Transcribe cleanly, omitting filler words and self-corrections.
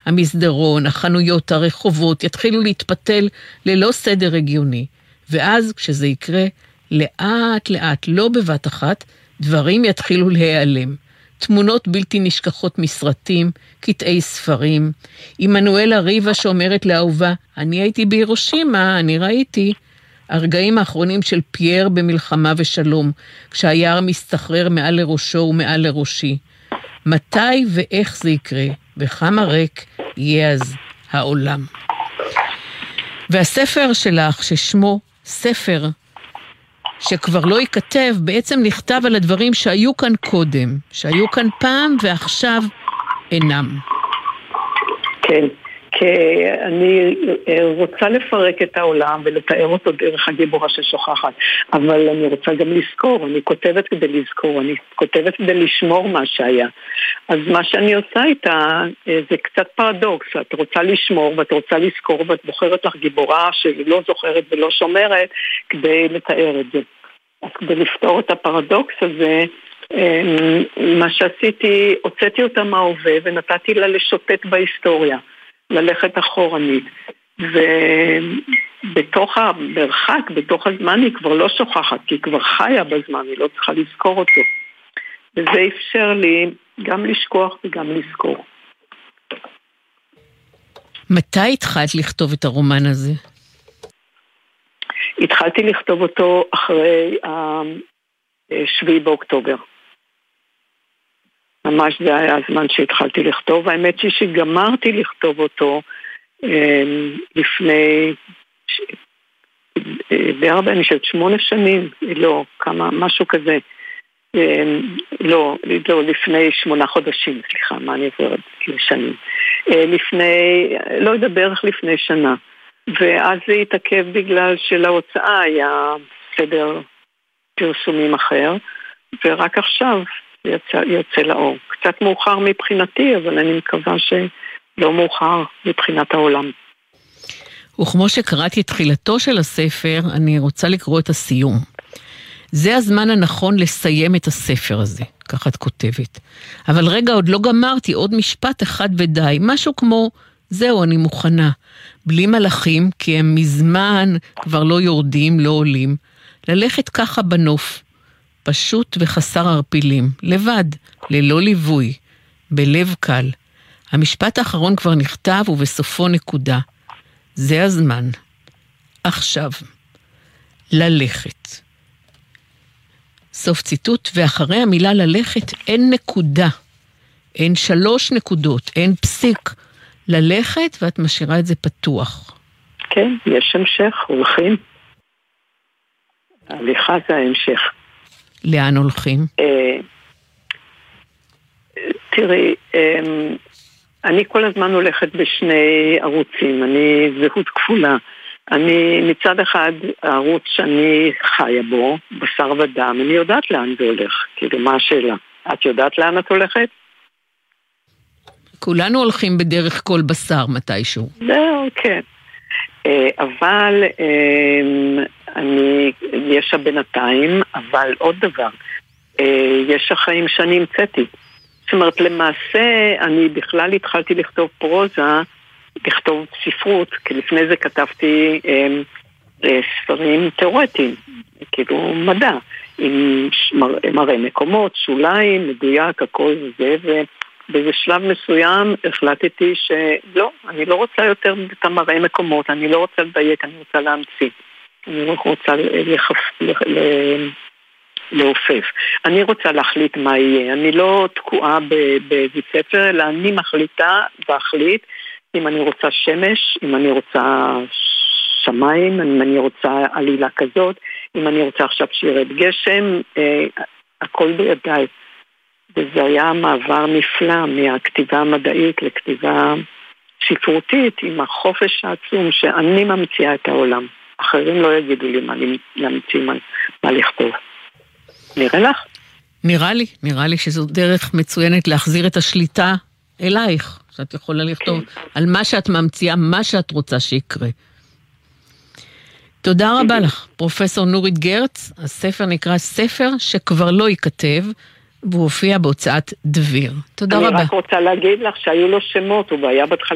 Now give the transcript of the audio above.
המסדרון, החנויות, הרחובות, יתחילו להתפתל ללא סדר הגיוני. ואז כשזה יקרה, לאט לאט, לא בבת אחת, דברים יתחילו להיעלם. תמונות בלתי נשכחות מסרטים, קטעי ספרים. עמנואלה ריבה שאומרת לאהובה, אני הייתי בהירושימה, אני ראיתי. הרגעים האחרונים של פייר במלחמה ושלום, כשהיער מסתחרר מעל לראשו ומעל לראשי. מתי ואיך זה יקרה, וכמה ריק יהיה אז העולם. והספר שלך, ששמו ספר שכבר לא ייכתב, בעצם נכתב על הדברים שהיו כאן קודם, שהיו כאן פעם ועכשיו אינם. כן, כי אני רוצה לפרק את העולם ולתאר אותו דרך הגיבורה ששוכחת, אבל אני רוצה גם לזכור, אני כותבת כדי לזכור, אני כותבת כדי לשמור מה שהיה. אז מה שאני עושה איתה זה קצת פרדוקס, את רוצה לשמור ואת רוצה לזכור ואת בוחרת לך גיבורה שלא זוכרת ולא שומרת כדי לתאר את זה. אז כדי לפתור את הפרדוקס הזה, מה שעשיתי, הוצאתי אותה מההווה ונתתי לה לשוטט בהיסטוריה, ללכת אחורנית. ובתוך המרחק, בתוך הזמן היא כבר לא שוכחת, כי היא כבר חיה בזמן, היא לא צריכה לזכור אותו. וזה אפשר לי גם לשכוח וגם לזכור. מתי התחלת לכתוב את הרומן הזה? התחלתי לכתוב אותו אחרי 7 באוקטובר. ממש זה היה הזמן שהתחלתי לכתוב. האמת היא שגמרתי לכתוב אותו לפני בהרבה, אני חושבת 8 שנים, לא, כמה, משהו כזה. לא, לפני 8 חודשים, סליחה, מה אני עוברת לשנים. לפני, לא יודע, בערך לפני שנה. ואז זה התעכב בגלל שלהוצאה היה סדר פרסומים אחר, ורק עכשיו יוצא לאור. קצת מאוחר מבחינתי, אבל אני מקווה שלא מאוחר מבחינת העולם. וכמו שקראתי את תחילתו של הספר, אני רוצה לקרוא את הסיום. זה הזמן הנכון לסיים את הספר הזה, ככה את כותבת. אבל רגע, עוד לא גמרתי, עוד משפט אחד ודי, משהו כמו, זהו, אני מוכנה. בלי מלאכים, כי הם מזמן כבר לא יורדים, לא עולים. ללכת ככה בנוף, פשוט וחסר ערפילים, לבד, ללא ליווי, בלב קל. המשפט האחרון כבר נכתב ובסופו נקודה. זה הזמן. עכשיו. ללכת. סוף ציטוט, ואחרי המילה ללכת אין נקודה. אין 3 נקודות, אין פסיק. ללכת ואת משאירה את זה פתוח. כן, יש המשך, הולכים. הליכה זה ההמשך. לאן הולכים? תראי, אני כל הזמן הולכת בשני ערוצים, אני זהות כפולה. אני מצד אחד, הערוץ שאני חיה בו, בשר ודם, אני יודעת לאן זה הולך. כאילו, מה השאלה? את יודעת לאן את הולכת? כולנו הולכים בדרך כל בשר מתישהו. כן. אבל יש בינתיים, אבל עוד דבר, יש החיים שאני המצאתי. זאת אומרת, למעשה, אני בכלל התחלתי לכתוב פרוזה, לכתוב ספרות, כי לפני זה כתבתי ספרים תיאורטיים, כאילו מדע, עם מראה מקומות, שוליים, מדויק, הכל זה, ובאיזה שלב מסוים החלטתי שלא, אני לא רוצה יותר את המראה מקומות, אני לא רוצה לדייק, אני רוצה להמציא, אני לא רוצה להופף. אני רוצה להחליט מה יהיה, אני לא תקועה בבית ספר, אלא אני מחליטה ואחליט אם אני רוצה שמש, אם אני רוצה שמיים, אם אני רוצה עלילה כזאת, אם אני רוצה עכשיו שירד גשם, הכל בידיי. וזה היה מעבר נפלא מהכתיבה המדעית לכתיבה ספרותית, עם החופש העצום שאני ממציאה את העולם. אחרים לא יגידו לי מה להמציא, מה לכתוב. נראה לך? נראה לי שזו דרך מצוינת להחזיר את השליטה אלייך, שאת יכולה לכתוב על מה שאת ממציאה, מה שאת רוצה שיקרה. תודה רבה לך, פרופסור נורית גרץ. הספר נקרא ספר שכבר לא ייכתב, והוא הופיע בהוצאת דביר. תודה רבה. אני רק רוצה להגיד לך שהיו לו שמות, הוא היה בהתחלה